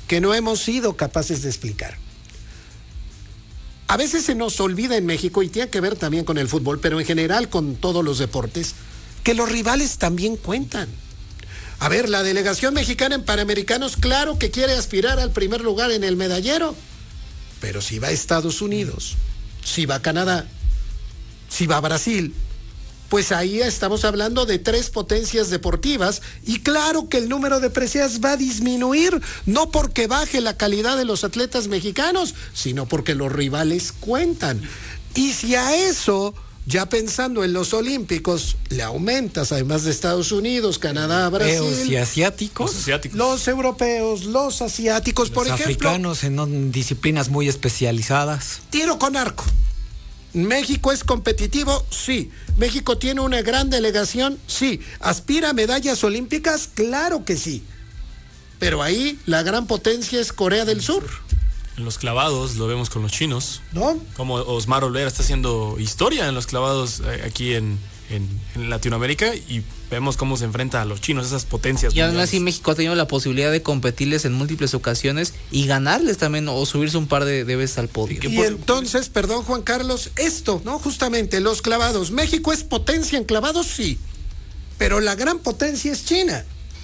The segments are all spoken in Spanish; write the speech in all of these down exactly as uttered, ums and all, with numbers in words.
que no hemos sido capaces de explicar. A veces se nos olvida en México, y tiene que ver también con el fútbol, pero en general con todos los deportes, que los rivales también cuentan. A ver, la delegación mexicana en Panamericanos, claro que quiere aspirar al primer lugar en el medallero, pero si va a Estados Unidos, si va a Canadá, si va a Brasil, pues ahí estamos hablando de tres potencias deportivas, y claro que el número de preseas va a disminuir, no porque baje la calidad de los atletas mexicanos, sino porque los rivales cuentan. Y si a eso, ya pensando en los olímpicos, le aumentas, además de Estados Unidos, Canadá, Brasil, y asiáticos, los asiáticos, los europeos, los asiáticos, los por ejemplo, africanos en disciplinas muy especializadas. Tiro con arco. ¿México es competitivo? Sí. ¿México tiene una gran delegación? Sí. ¿Aspira a medallas olímpicas? Claro que sí. Pero ahí la gran potencia es Corea del Sur. En los clavados lo vemos con los chinos, ¿no? Como Osmar Olvera está haciendo historia en los clavados eh, aquí en, en, en Latinoamérica, y vemos cómo se enfrenta a los chinos, esas potencias. Y aún así México ha tenido la posibilidad de competirles en múltiples ocasiones y ganarles también, o subirse un par de, de veces al podio. Y entonces, perdón Juan Carlos, esto, ¿no? Justamente los clavados. ¿México es potencia en clavados? Sí. Pero la gran potencia es China.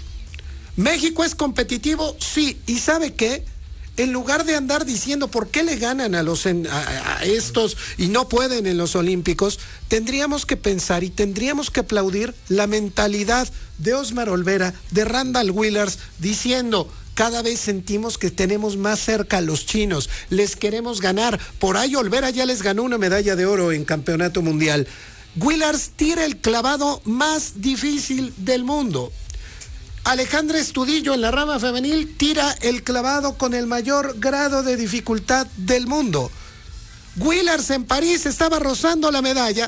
¿México es competitivo? Sí. ¿Y sabe qué? En lugar de andar diciendo por qué le ganan a los en, a, a estos y no pueden en los Olímpicos, tendríamos que pensar y tendríamos que aplaudir la mentalidad de Osmar Olvera, de Randall Willers, diciendo: cada vez sentimos que tenemos más cerca a los chinos, les queremos ganar. Por ahí Olvera ya les ganó una medalla de oro en campeonato mundial. Willers tira el clavado más difícil del mundo. Alejandra Estudillo en la rama femenil tira el clavado con el mayor grado de dificultad del mundo. Willers en París estaba rozando la medalla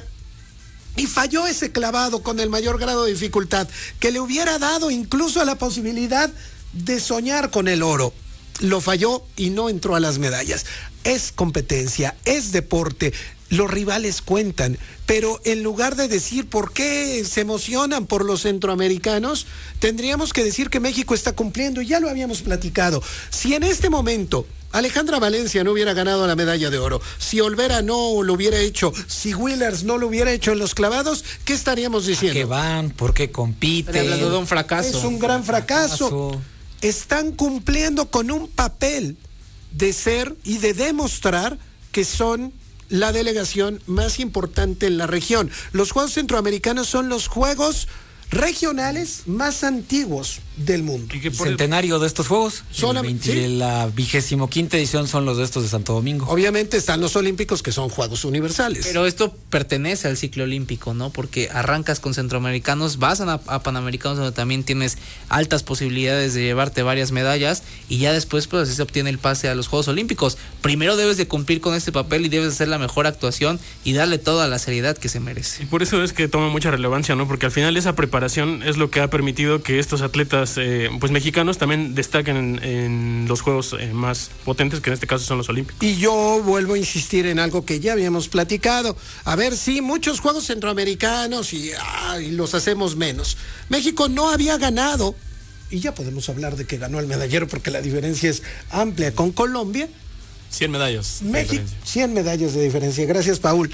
y falló ese clavado con el mayor grado de dificultad, que le hubiera dado incluso la posibilidad de soñar con el oro. Lo falló y no entró a las medallas. Es competencia, es deporte. Los rivales cuentan, pero en lugar de decir por qué se emocionan por los centroamericanos, tendríamos que decir que México está cumpliendo, y ya lo habíamos platicado. Si en este momento Alejandra Valencia no hubiera ganado la medalla de oro, si Olvera no lo hubiera hecho, si Willers no lo hubiera hecho en los clavados, ¿qué estaríamos diciendo? ¿A qué van? ¿Por qué compiten? Estaría hablando de un fracaso. Es un gran fracaso. fracaso. Están cumpliendo con un papel de ser y de demostrar que son la delegación más importante en la región. Los Juegos Centroamericanos son los Juegos regionales más antiguos del mundo. ¿Y qué por centenario el... de estos Juegos? Son, el veinte, ¿sí? La vigésimo quinta edición son los de estos de Santo Domingo. Obviamente están los Olímpicos, que son Juegos Universales. Pero esto pertenece al ciclo olímpico, ¿no? Porque arrancas con centroamericanos, vas a, a panamericanos, donde también tienes altas posibilidades de llevarte varias medallas, y ya después pues así se obtiene el pase a los Juegos Olímpicos. Primero debes de cumplir con este papel y debes hacer la mejor actuación y darle toda la seriedad que se merece. Y por eso es que toma mucha relevancia, ¿no? Porque al final esa preparación es lo que ha permitido que estos atletas eh, pues mexicanos también destaquen en, en los juegos eh, más potentes, que en este caso son los Olímpicos. Y yo vuelvo a insistir en algo que ya habíamos platicado. A ver, sí, muchos juegos centroamericanos y, ah, y los hacemos menos. México no había ganado, y ya podemos hablar de que ganó el medallero porque la diferencia es amplia con Colombia. cien medallas. México, cien medallas de diferencia. Gracias, Paul.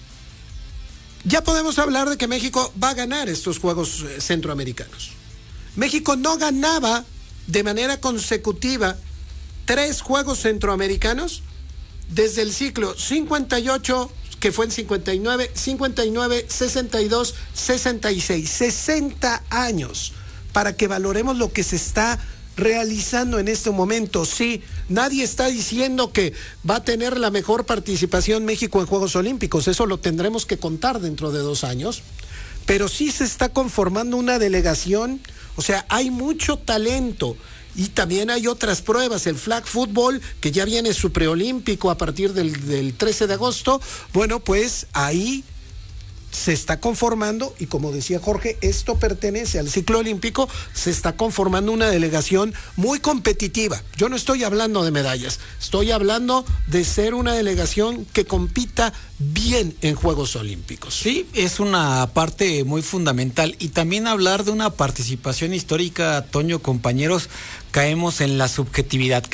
Ya podemos hablar de que México va a ganar estos Juegos Centroamericanos. México no ganaba de manera consecutiva tres Juegos Centroamericanos desde el ciclo cincuenta y ocho, que fue en cincuenta y nueve, cincuenta y nueve, sesenta y dos, sesenta y seis. sesenta años para que valoremos lo que se está realizando en este momento. Sí, nadie está diciendo que va a tener la mejor participación México en Juegos Olímpicos, eso lo tendremos que contar dentro de dos años, pero sí se está conformando una delegación, o sea, hay mucho talento. Y también hay otras pruebas, el flag football, que ya viene su preolímpico a partir del, del trece de agosto, bueno, pues ahí se está conformando, y como decía Jorge, esto pertenece al ciclo olímpico, se está conformando una delegación muy competitiva. Yo no estoy hablando de medallas, estoy hablando de ser una delegación que compita bien en Juegos Olímpicos. Sí, es una parte muy fundamental, y también hablar de una participación histórica, Toño, compañeros, caemos en la subjetividad.